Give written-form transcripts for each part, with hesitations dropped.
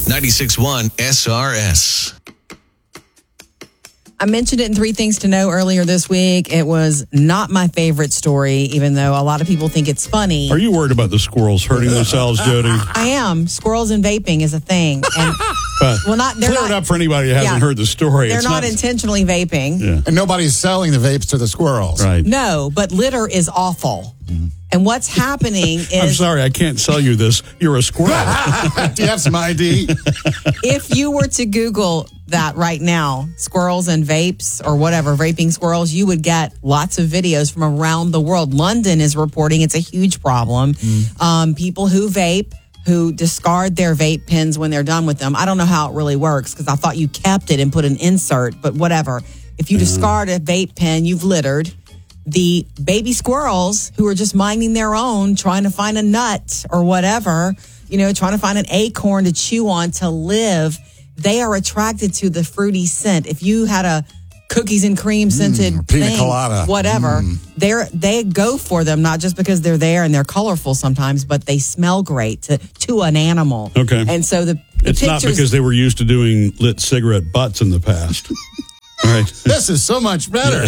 96.1 SRS. I mentioned it in 3 Things to Know earlier this week. It was not my favorite story, even though a lot of people think it's funny. Are you worried about the squirrels hurting themselves, Jody? I am. Squirrels and vaping is a thing. And, Clear it up for anybody who hasn't heard the story. They're not intentionally vaping. Yeah. And nobody's selling the vapes to the squirrels. Right. No, but litter is awful. And what's happening is... I'm sorry, I can't sell you this. You're a squirrel. Do you have some ID? If you were to Google that right now, squirrels and vapes or whatever, vaping squirrels, you would get lots of videos from around the world. London is reporting it's a huge problem. People who vape, who discard their vape pens when they're done with them. I don't know how it really works because I thought you kept it and put an insert, but whatever. If you discard a vape pen, you've littered. The baby squirrels who are just minding their own, trying to find a nut or whatever, trying to find an acorn to chew on to live, they are attracted to the fruity scent. If you had a cookies and cream scented pina colada, whatever, they go for them, not just because they're there and they're colorful sometimes, but they smell great to an animal. Okay. And so the it's pictures, not because they were used to doing lit cigarette butts in the past. Right. This is so much better.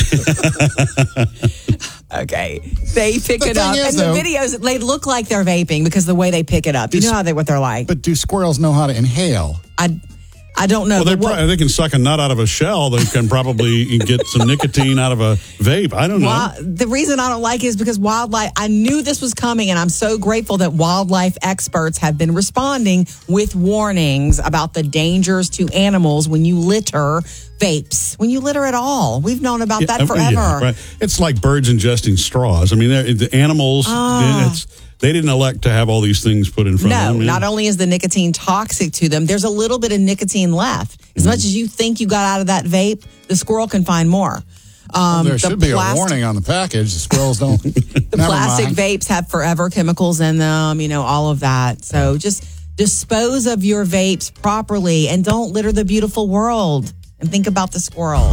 Okay. They pick it up. Is, and the videos, they look like they're vaping because the way they pick it up. You know what they're like. But do squirrels know how to inhale? I don't know. Well, they can suck a nut out of a shell. They can probably get some nicotine out of a vape. I don't know. The reason I don't like it is because wildlife, I knew this was coming, and I'm so grateful that wildlife experts have been responding with warnings about the dangers to animals when you litter vapes, when you litter at all. We've known about that forever. Yeah, right. It's like birds ingesting straws. I mean, the animals, they didn't elect to have all these things put in front of them. No, not only is the nicotine toxic to them, there's a little bit of nicotine left. As much as you think you got out of that vape, the squirrel can find more. There should be a warning on the package. The squirrels don't. The plastic vapes have forever chemicals in them, all of that. So just dispose of your vapes properly and don't litter the beautiful world. And think about the squirrels.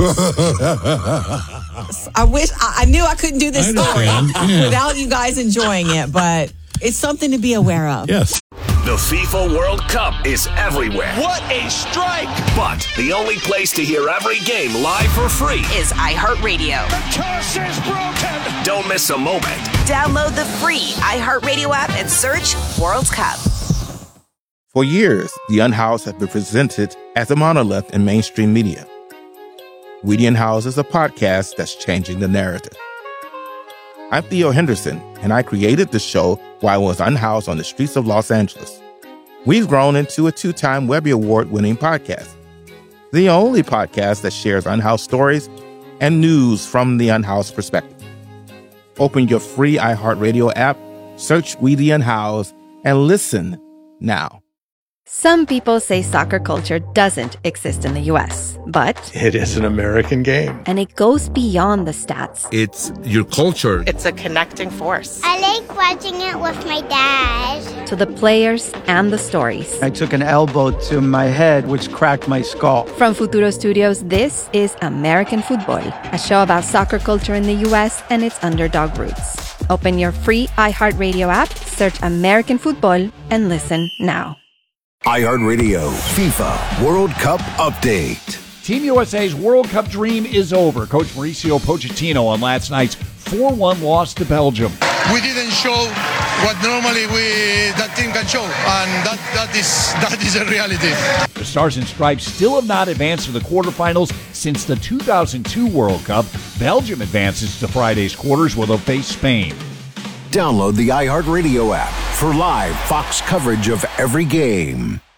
I knew I couldn't do this story without you guys enjoying it, but it's something to be aware of. Yes. The FIFA World Cup is everywhere. What a strike! But the only place to hear every game live for free is iHeartRadio. The curse is broken! Don't miss a moment. Download the free iHeartRadio app and search World Cup. For years, The Unhoused have been presented as a monolith in mainstream media. We The Unhoused is a podcast that's changing the narrative. I'm Theo Henderson, and I created the show while I was unhoused on the streets of Los Angeles. We've grown into a 2-time Webby Award-winning podcast, the only podcast that shares unhoused stories and news from the unhoused perspective. Open your free iHeartRadio app, search We The Unhoused, and listen now. Some people say soccer culture doesn't exist in the U.S., but it is an American game. And it goes beyond the stats. It's your culture. It's a connecting force. I like watching it with my dad. To the players and the stories. I took an elbow to my head, which cracked my skull. From Futuro Studios, this is American Football, a show about soccer culture in the U.S. and its underdog roots. Open your free iHeartRadio app, search American Football, and listen now. iHeartRadio FIFA World Cup Update. Team USA's World Cup dream is over. Coach Mauricio Pochettino on last night's 4-1 loss to Belgium. We didn't show what normally that team can show, and that is a reality. The Stars and Stripes still have not advanced to the quarterfinals since the 2002 World Cup. Belgium advances to Friday's quarters where they'll face Spain. Download the iHeartRadio app for live Fox coverage of every game.